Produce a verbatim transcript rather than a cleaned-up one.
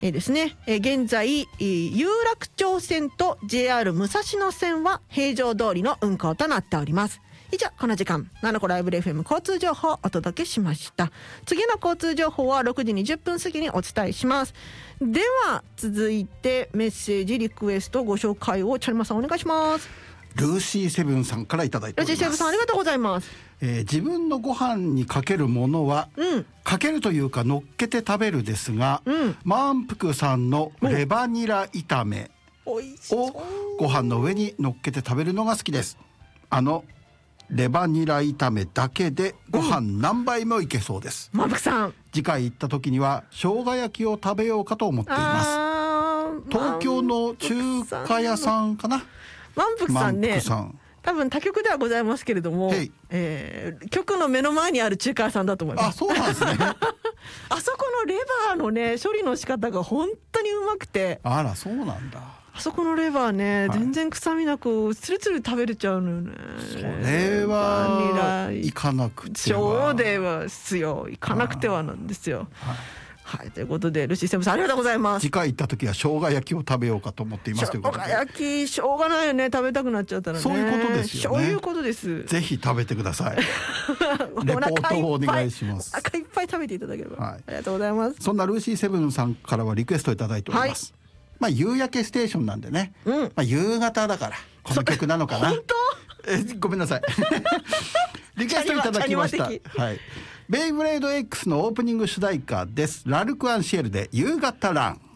えー、ですね、えー、現在、えー、有楽町線と ジェイアール 武蔵野線は平常通りの運行となっております。以上、この時間ななこライブレ エフエム 交通情報をお届けしました。次の交通情報はろくじにじゅっぷん過ぎにお伝えします。では続いてメッセージリクエストご紹介をチャリマさんお願いします。 ルーシーセブンさんからいただいております。 ルーシーセブンさんありがとうございます。 えー、自分のご飯にかけるものは、うん、かけるというか乗っけて食べるですが、うん、満腹さんのレバニラ炒めをご飯の上に乗っけて食べるのが好きです。あのレバニラ炒めだけでご飯何杯もいけそうです。 満腹さん、 次回行った時には生姜焼きを食べようかと思っています。東京の中華屋さんかな。 満腹さんね、 満腹さん多分他局ではございますけれども、えー、局の目の前にある中華屋さんだと思います。 あ、そうなんですねあそこのレバーのね処理の仕方が本当にうまくて、 あらそうなんだ。 あそこのレバーね、はい、全然臭みなくつるつる食べれちゃうのよね。 それは行かなくては。 そうですよ、行かなくてはなんですよ。はい、ということでルシーセブンさんありがとうございます。 次回行った時は生姜焼きを食べようかと思っていますということで。 生姜焼きしょうがないよね、食べたくなっちゃったらね。 そういうことですよね。 そういうことです。 ぜひ食べてくださいレポートをお願いします。 お腹いっぱい食べていただければ、はい、ありがとうございます。 そんなルーシーセブンさんからはリクエストいただいております、はい。まあ夕焼けステーションなんでね、うん、まあ、夕方だからこの曲なのかな。本当えごめんなさいリクエストいただきました。はい、ベイブレード X のオープニング主題歌です。ラルクアンシエルで夕方ラン。